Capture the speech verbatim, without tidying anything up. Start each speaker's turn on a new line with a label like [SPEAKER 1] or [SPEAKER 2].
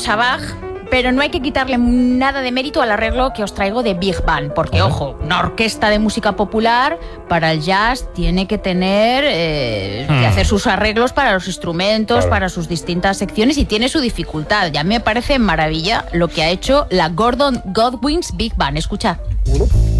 [SPEAKER 1] tenemos a Bach, pero no hay que quitarle nada de mérito al arreglo que os traigo de Big Band, porque, uh-huh. ojo, una orquesta de música popular para el jazz tiene que tener, eh, hmm. que hacer sus arreglos para los instrumentos, claro. para sus distintas secciones, y tiene su dificultad. Y a mí me parece maravilla lo que ha hecho la Gordon Goodwin's Big Band. Escuchad. Uh-huh.